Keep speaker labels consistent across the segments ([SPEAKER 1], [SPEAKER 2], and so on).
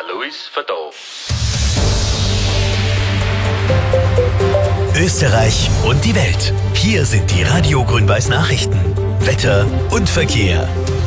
[SPEAKER 1] der Luis von da.
[SPEAKER 2] Österreich und die Welt. Hier sind die Radio Grün-Weiß Nachrichten. Wetter und Verkehr.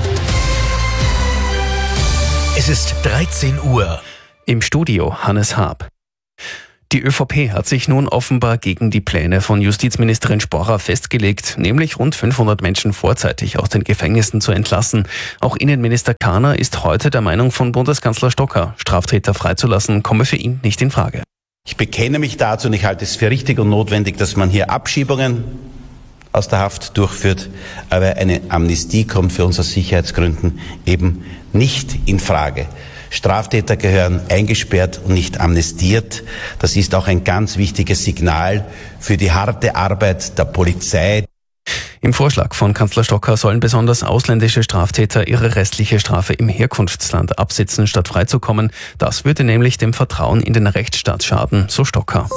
[SPEAKER 2] Es ist 13 Uhr.
[SPEAKER 3] Im Studio Hannes Haab. Die ÖVP hat sich nun offenbar gegen die Pläne von Justizministerin Sporrer festgelegt, nämlich rund 500 Menschen vorzeitig aus den Gefängnissen zu entlassen. Auch Innenminister Kahner ist heute der Meinung von Bundeskanzler Stocker, Straftäter freizulassen komme für ihn nicht in Frage.
[SPEAKER 4] Ich bekenne mich dazu und ich halte es für richtig und notwendig, dass man hier Abschiebungen aus der Haft durchführt, aber eine Amnestie kommt für uns aus Sicherheitsgründen eben nicht in Frage. Straftäter gehören eingesperrt und nicht amnestiert. Das ist auch ein ganz wichtiges Signal für die harte Arbeit der Polizei.
[SPEAKER 3] Im Vorschlag von Kanzler Stocker sollen besonders ausländische Straftäter ihre restliche Strafe im Herkunftsland absitzen, statt freizukommen. Das würde nämlich dem Vertrauen in den Rechtsstaat schaden, so Stocker.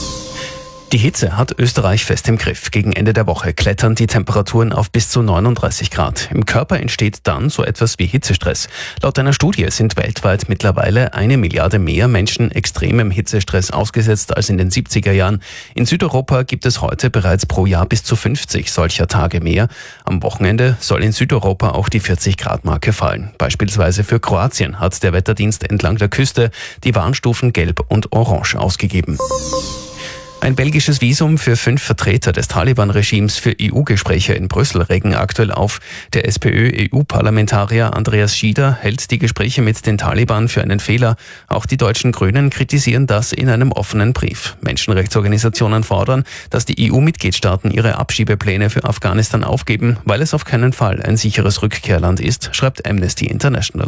[SPEAKER 3] Die Hitze hat Österreich fest im Griff. Gegen Ende der Woche klettern die Temperaturen auf bis zu 39 Grad. Im Körper entsteht dann so etwas wie Hitzestress. Laut einer Studie sind weltweit mittlerweile 1 Milliarde mehr Menschen extremem Hitzestress ausgesetzt als in den 70er Jahren. In Südeuropa gibt es heute bereits pro Jahr bis zu 50 solcher Tage mehr. Am Wochenende soll in Südeuropa auch die 40-Grad-Marke fallen. Beispielsweise für Kroatien hat der Wetterdienst entlang der Küste die Warnstufen Gelb und Orange ausgegeben. Ein belgisches Visum für 5 Vertreter des Taliban-Regimes für EU-Gespräche in Brüssel regen aktuell auf. Der SPÖ-EU-Parlamentarier Andreas Schieder hält die Gespräche mit den Taliban für einen Fehler. Auch die deutschen Grünen kritisieren das in einem offenen Brief. Menschenrechtsorganisationen fordern, dass die EU-Mitgliedstaaten ihre Abschiebepläne für Afghanistan aufgeben, weil es auf keinen Fall ein sicheres Rückkehrland ist, schreibt Amnesty International.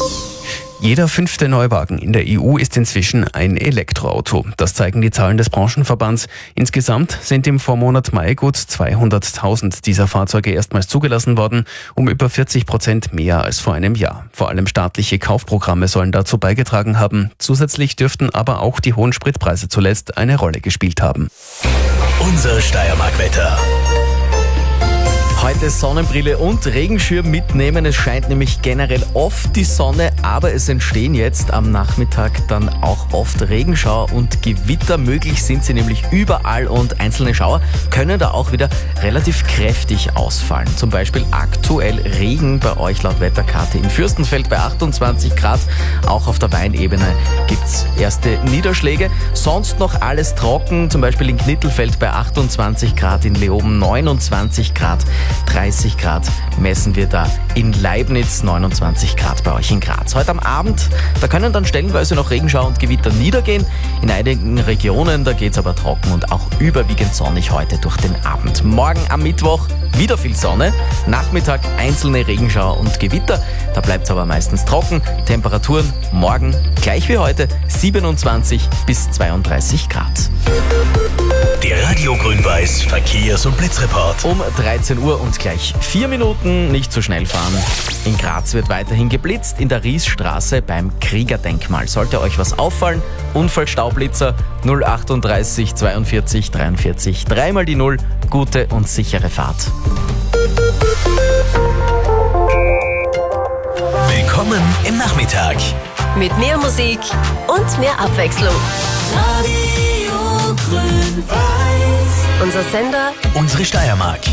[SPEAKER 3] Jeder 5. Neuwagen in der EU ist inzwischen ein Elektroauto. Das zeigen die Zahlen des Branchenverbands. Insgesamt sind im Vormonat Mai gut 200.000 dieser Fahrzeuge erstmals zugelassen worden, um über 40% mehr als vor einem Jahr. Vor allem staatliche Kaufprogramme sollen dazu beigetragen haben. Zusätzlich dürften aber auch die hohen Spritpreise zuletzt eine Rolle gespielt haben.
[SPEAKER 2] Unser Steiermark-Wetter.
[SPEAKER 5] Heute Sonnenbrille und Regenschirm mitnehmen. Es scheint nämlich generell oft die Sonne, aber es entstehen jetzt am Nachmittag dann auch oft Regenschauer und Gewitter. Möglich sind sie nämlich überall und einzelne Schauer können da auch wieder relativ kräftig ausfallen. Zum Beispiel aktuell Regen bei euch laut Wetterkarte in Fürstenfeld bei 28 Grad. Auch auf der Weinebene gibt's erste Niederschläge. Sonst noch alles trocken, zum Beispiel in Knittelfeld bei 28 Grad, in Leoben 29 Grad. 30 Grad messen wir da in Leibniz, 29 Grad bei euch in Graz. Heute am Abend, da können dann stellenweise noch Regenschauer und Gewitter niedergehen. In einigen Regionen, da geht's aber trocken und auch überwiegend sonnig heute durch den Abend. Morgen am Mittwoch wieder viel Sonne, Nachmittag einzelne Regenschauer und Gewitter. Da bleibt's aber meistens trocken. Temperaturen morgen gleich wie heute 27 bis 32 Grad.
[SPEAKER 2] Der Radio Grün-Weiß Verkehrs- und Blitzreport.
[SPEAKER 5] Um 13 Uhr und gleich 4 Minuten, nicht zu schnell fahren. In Graz wird weiterhin geblitzt, in der Riesstraße beim Kriegerdenkmal. Sollte euch was auffallen, Unfallstaublitzer 038 42 43 3 mal die 0. Gute und sichere Fahrt.
[SPEAKER 2] Willkommen im Nachmittag.
[SPEAKER 6] Mit mehr Musik und mehr Abwechslung. Radio Grün-Weiß. Unser Sender.
[SPEAKER 2] Unsere Steiermark.